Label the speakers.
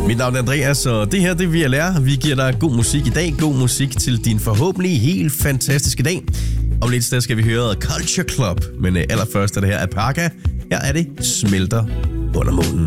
Speaker 1: Mit navn er Andreas, og det her det vil jeg lære. Vi giver dig god musik i dag. God musik til din forhåbentlig helt fantastiske dag. Om lidt sted skal vi høre Culture Club, men allerførst er det her Alpaca. Her er det Smelter under månen.